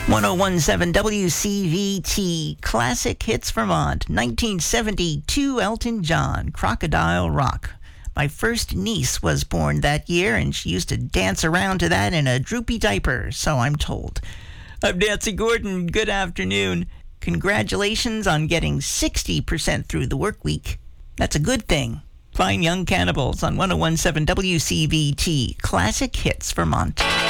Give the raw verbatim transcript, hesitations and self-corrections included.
ten seventeen W C V T, Classic Hits Vermont, nineteen seventy-two Elton John, Crocodile Rock. My first niece was born that year, and she used to dance around to that in a droopy diaper, so I'm told. I'm Nancy Gordon. Good afternoon. Congratulations on getting sixty percent through the work week. That's a good thing. Fine Young Cannibals on ten seventeen W C V T, Classic Hits Vermont.